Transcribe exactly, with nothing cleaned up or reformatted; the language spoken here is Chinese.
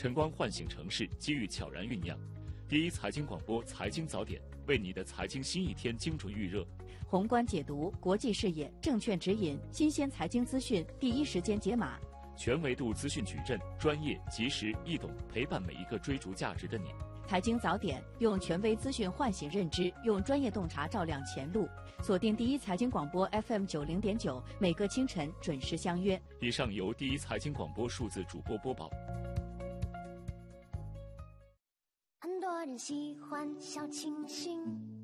晨光唤醒城市，机遇悄然酝酿。第一财经广播财经早点，为你的财经新一天精准预热。 宏观解读，国际视野，证券指引，新鲜财经资讯，第一时间解码。 全维度资讯矩阵，专业、及时、易懂，陪伴每一个追逐价值的你。 财经早点，用权威资讯唤醒认知，用专业洞察照亮前路。锁定第一财经广播 F M 九零点九，每个清晨准时相约。 以上由第一财经广播数字主播播报。 很多人喜欢小清新。